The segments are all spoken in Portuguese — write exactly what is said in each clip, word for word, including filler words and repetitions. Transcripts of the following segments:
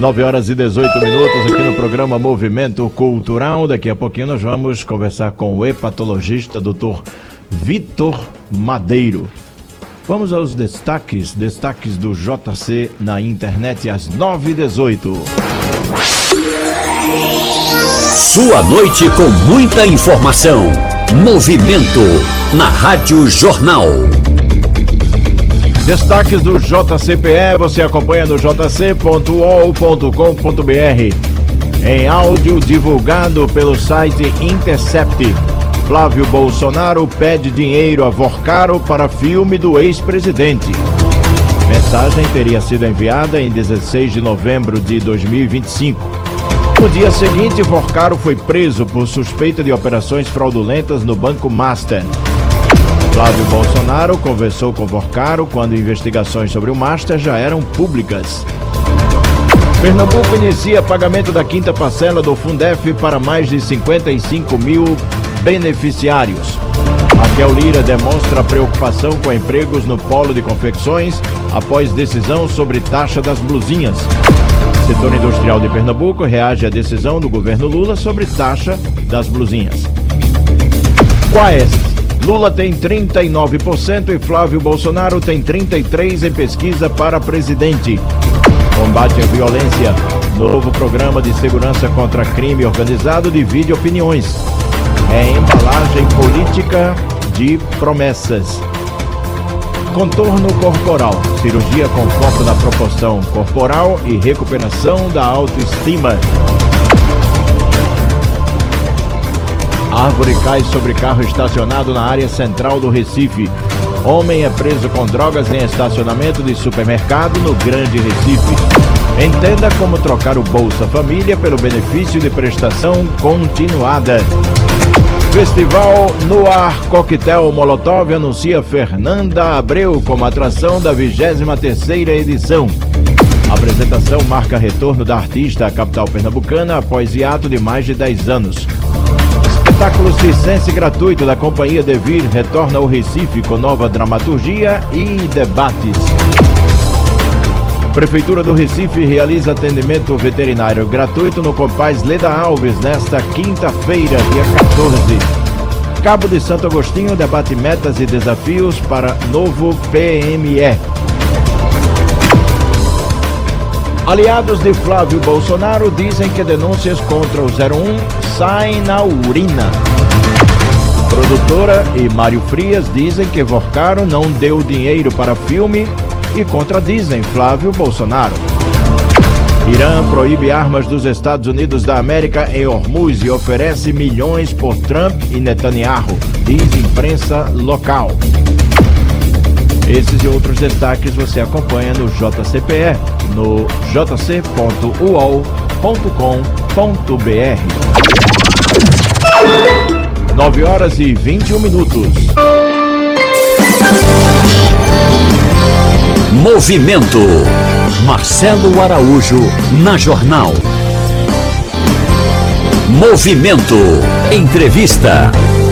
nove horas e dezoito minutos aqui no programa Movimento Cultural. Daqui a pouquinho nós vamos conversar com o hepatologista doutor Vitor Madeiro. Vamos aos destaques, destaques do J C na internet às nove e dezoito. Sua noite com muita informação. Movimento na Rádio Jornal. Destaques do J C P E, você acompanha no j c ponto u o l ponto com ponto b r. Em áudio divulgado pelo site Intercept. Flávio Bolsonaro pede dinheiro a Vorcaro para filme do ex-presidente. Mensagem teria sido enviada em dezesseis de novembro de dois mil e vinte e cinco. No dia seguinte, Vorcaro foi preso por suspeita de operações fraudulentas no Banco Master. Flávio Bolsonaro conversou com Vorcaro quando investigações sobre o Master já eram públicas. Pernambuco inicia pagamento da quinta parcela do Fundef para mais de cinquenta e cinco mil beneficiários. Raquel Lira demonstra preocupação com empregos no polo de confecções após decisão sobre taxa das blusinhas. O setor industrial de Pernambuco reage à decisão do governo Lula sobre taxa das blusinhas. Quais? Lula tem trinta e nove por cento e Flávio Bolsonaro tem trinta e três por cento em pesquisa para presidente. Combate à violência. Novo programa de segurança contra crime organizado divide opiniões. É embalagem política de promessas. Contorno corporal. Cirurgia com foco na proporção corporal e recuperação da autoestima. Árvore cai sobre carro estacionado na área central do Recife. Homem é preso com drogas em estacionamento de supermercado no Grande Recife. Entenda como trocar o Bolsa Família pelo benefício de prestação continuada. Festival No Ar Coquetel Molotov anuncia Fernanda Abreu como atração da vigésima terceira edição. A apresentação marca retorno da artista à capital pernambucana após hiato de mais de dez anos. Espetáculo circense gratuito da Companhia Devir retorna ao Recife com nova dramaturgia e debates. Prefeitura do Recife realiza atendimento veterinário gratuito no Compaz Leda Alves nesta quinta-feira, dia quatorze. Cabo de Santo Agostinho debate metas e desafios para novo P M E. Aliados de Flávio Bolsonaro dizem que denúncias contra o zero um saem na urina. Produtora e Mário Frias dizem que Vorcaro não deu dinheiro para filme e contradizem Flávio Bolsonaro. Irã proíbe armas dos Estados Unidos da América em Hormuz e oferece milhões por Trump e Netanyahu, diz imprensa local. Esses e outros destaques você acompanha no J C P E, no j c ponto u o l ponto com ponto b r. nove horas e vinte e um minutos. Movimento. Marcelo Araújo na Jornal. Movimento. Entrevista.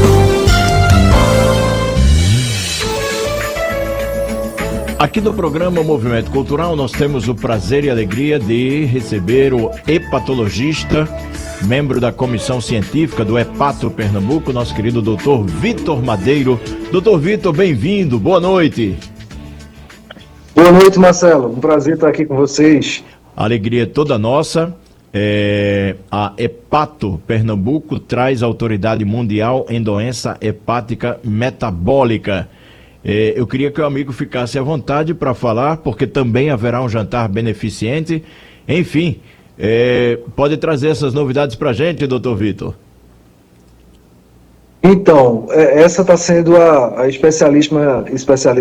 Aqui no programa Movimento Cultural nós temos o prazer e a alegria de receber o hepatologista, membro da comissão científica do Hepato Pernambuco, nosso querido doutor Vitor Madeiro. Doutor Vitor, bem-vindo, boa noite. Boa noite, Marcelo. Um prazer estar aqui com vocês. A alegria é toda nossa. É, a Hepato Pernambuco traz autoridade mundial em doença hepática metabólica. É, eu queria que o amigo ficasse à vontade para falar, porque também haverá um jantar beneficente. Enfim, é, pode trazer essas novidades para a gente, doutor Vitor? Então, essa está sendo a, a especialíssima, especialista